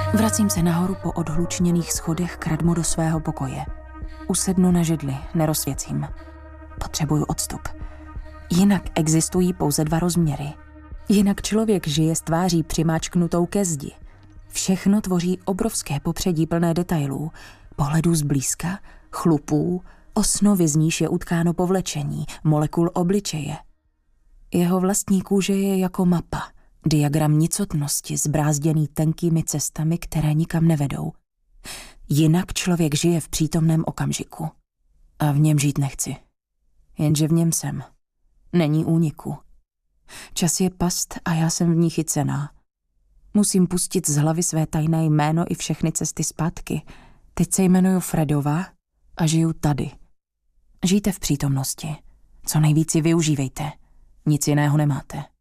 Vracím se nahoru po odhlučněných schodech kradmu do svého pokoje. Usednu na židli, nerozsvěcím. Potřebuju odstup. Jinak existují pouze dva rozměry. Jinak člověk žije s tváří přimáčknutou ke zdi. Všechno tvoří obrovské popředí plné detailů, pohledů zblízka, chlupů, osnovy z níž je utkáno povlečení, molekul obličeje. Jeho vlastní kůže je jako mapa, diagram nicotnosti zbrázděný tenkými cestami, které nikam nevedou. Jinak člověk žije v přítomném okamžiku. A v něm žít nechci. Jenže v něm jsem. Není úniku. Čas je past a já jsem v ní chycená. Musím pustit z hlavy své tajné jméno i všechny cesty zpátky. Teď se jmenuju Fredová a žiju tady. Žijte v přítomnosti. Co nejvíc ji využívejte. Nic jiného nemáte.